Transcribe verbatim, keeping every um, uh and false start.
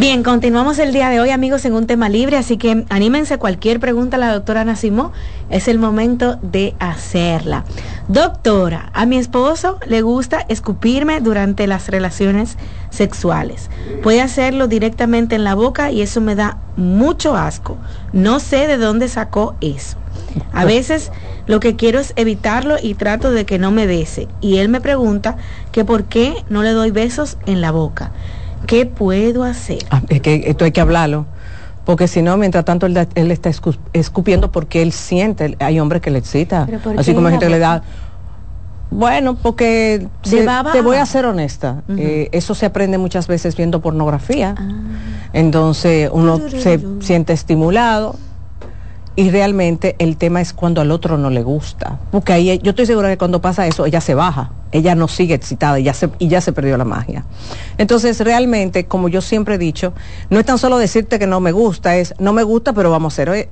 Bien, continuamos el día de hoy, amigos, en un tema libre, así que anímense, cualquier pregunta a la doctora Ana Simó, es el momento de hacerla. Doctora, a mi esposo le gusta escupirme durante las relaciones sexuales. Puede hacerlo directamente en la boca y eso me da mucho asco. No sé de dónde sacó eso. A veces lo que quiero es evitarlo y trato de que no me bese. Y él me pregunta que por qué no le doy besos en la boca. ¿Qué puedo hacer? Ah, es que esto hay que hablarlo, porque si no, mientras tanto él, él está escu- escupiendo porque él siente, hay hombres que le excita, así como hay gente que le da... Bueno, porque se, te voy a ser honesta, uh-huh. eh, eso se aprende muchas veces viendo pornografía, ah. entonces uno se siente estimulado, y realmente el tema es cuando al otro no le gusta, porque ahí yo estoy segura que cuando pasa eso ella se baja, ella no sigue excitada y ya se, y ya se perdió la magia. Entonces realmente, como yo siempre he dicho, no es tan solo decirte que no me gusta, es no me gusta pero vamos a hacer